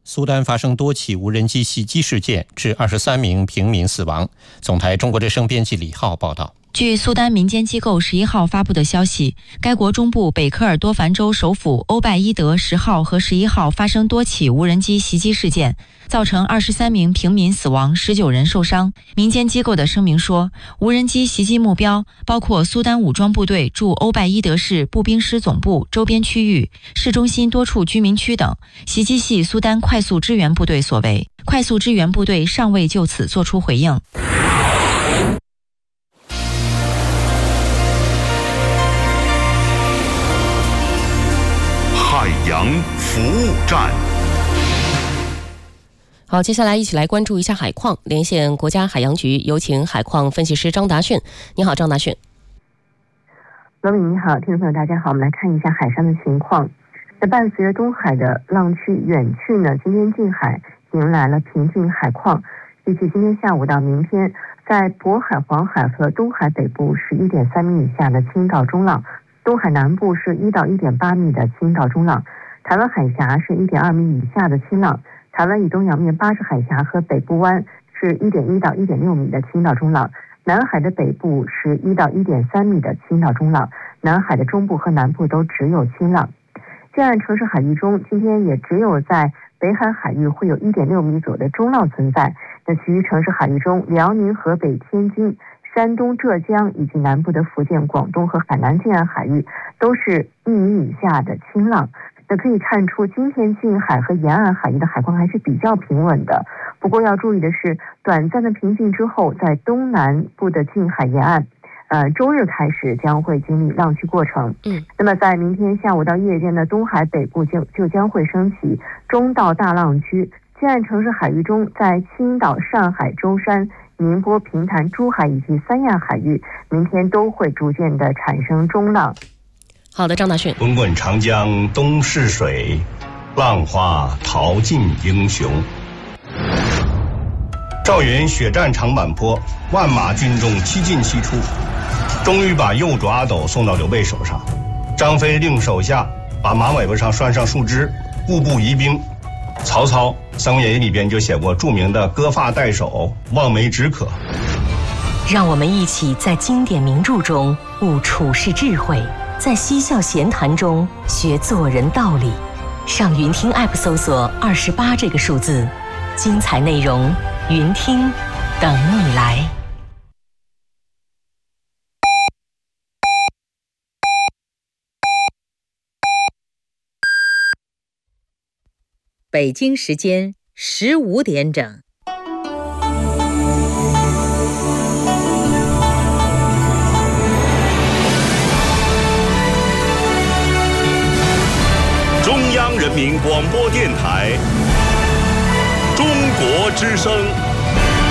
苏丹发生多起无人机袭击事件，致23名平民死亡。总台中国之声编辑李浩报道。 据苏丹民间机构11号发布的消息，该国中部北科尔多凡州首府欧拜伊德10号和11号发生多起无人机袭击事件，造成23名平民死亡，19人受伤。民间机构的声明说，无人机袭击目标包括苏丹武装部队驻欧拜伊德市步兵师总部周边区域、市中心多处居民区等。袭击系苏丹快速支援部队所为，快速支援部队尚未就此作出回应。 海洋服务站。 好，接下来一起来关注一下海况，连线国家海洋局，有请海况分析师张达迅。你好，张达迅。 罗敏你好，听众朋友大家好，我们来看一下海上的情况。那伴随着东海的浪区远去呢，今天近海迎来了平静海况。预计今天下午到明天，在渤海、黄海和东海北部是 1.3 米以下的轻到中浪，东海南部是1到1.8米的轻到中浪，台湾海峡是 1.2 米以下的轻浪，台湾以东洋面巴士海峡和北部湾是 1.1 到 1.6 米的轻到中浪，南海的北部是1到 1.3 米的轻到中浪，南海的中部和南部都只有轻浪。近岸城市海域中，今天也只有在北海海域会有 1.6 米左右的中浪存在。那其余城市海域中，辽宁、河北、天津、山东、浙江以及南部的福建、广东和海南近岸海域都是1米以下的轻浪。那可以看出，今天近海和沿岸海域的海况还是比较平稳的。不过要注意的是，短暂的平静之后，在东南部的近海沿岸，周日开始将会经历浪区过程。那么在明天下午到夜间的东海北部就将会升起中到大浪区。近岸城市海域中，在青岛、上海、舟山、宁波、平潭、珠海以及三亚海域，明天都会逐渐的产生中浪。 好的，张达迅。 滚滚长江东逝水，浪花淘尽英雄。赵云血战长坂坡，万马军中七进七出，终于把右爪阿斗送到刘备手上。张飞令手下把马尾巴上拴上树枝，固步疑兵。曹操《三国演义》里边就写过著名的割发代首，望梅止渴。 让我们一起在经典名著中悟处世智慧，在嬉笑闲谈中学做人道理。上云听 App 搜索28这个数字，精彩内容云听等你来。 北京时间15点整。 中央人民广播电台，中国之声。